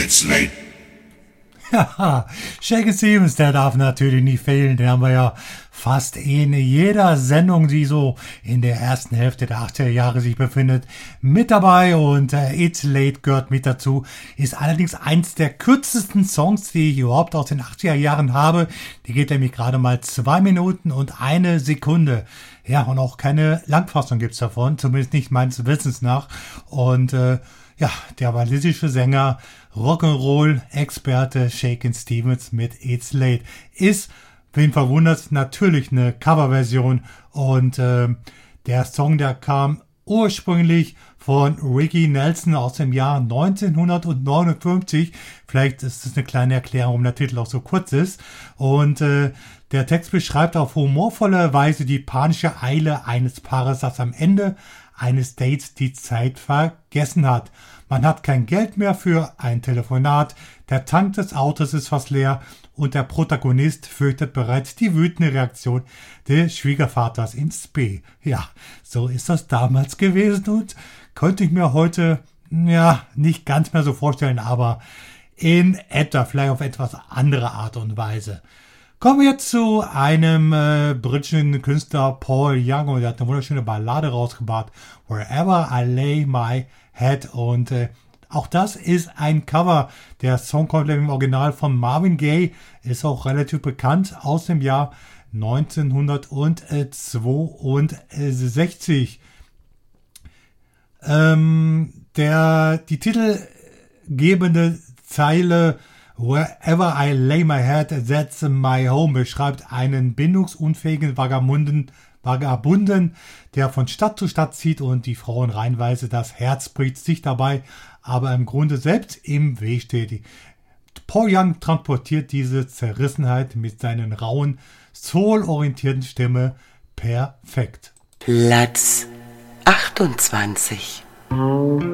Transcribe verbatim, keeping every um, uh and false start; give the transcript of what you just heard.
It's late. Haha, Shakin' Stevens, der darf natürlich nicht fehlen. Den haben wir ja fast in jeder Sendung, die so in der ersten Hälfte der achtziger Jahre sich befindet, mit dabei. Und äh, It's Late gehört mit dazu. Ist allerdings eins der kürzesten Songs, die ich überhaupt aus den achtziger Jahren habe. Die geht nämlich gerade mal zwei Minuten und eine Sekunde. Ja, und auch keine Langfassung gibt's davon, zumindest nicht meines Wissens nach. Und äh, ja, der walisische Sänger, Rock'n'Roll-Experte Shakin' Stevens mit It's Late ist, wen verwundert, natürlich eine Coverversion. Und äh, der Song, der kam ursprünglich von Ricky Nelson aus dem Jahr neunzehnhundertneunundfünfzig. Vielleicht ist es eine kleine Erklärung, warum der Titel auch so kurz ist. Und äh, der Text beschreibt auf humorvolle Weise die panische Eile eines Paares, das am Ende eines Dates die Zeit vergessen hat. Man hat kein Geld mehr für ein Telefonat, der Tank des Autos ist fast leer und der Protagonist fürchtet bereits die wütende Reaktion des Schwiegervaters ins Spee. Ja, so ist das damals gewesen und könnte ich mir heute, ja, nicht ganz mehr so vorstellen, aber in etwa, vielleicht auf etwas andere Art und Weise. Kommen wir jetzt zu einem äh, britischen Künstler, Paul Young, und der hat eine wunderschöne Ballade rausgebracht, Wherever I Lay My Head, und äh, auch das ist ein Cover. Der Song kommt im Original von Marvin Gaye, ist auch relativ bekannt, aus dem Jahr neunzehnhundertzweiundsechzig. Ähm, der, die titelgebende Zeile Wherever I lay my head, that's my home beschreibt einen bindungsunfähigen Vagabunden, Vagabunden, der von Stadt zu Stadt zieht und die Frauen reihenweise das Herz bricht, sich dabei aber im Grunde selbst im Weg steht. Paul Young transportiert diese Zerrissenheit mit seinen rauen, soul-orientierten Stimme perfekt. Platz achtundzwanzig.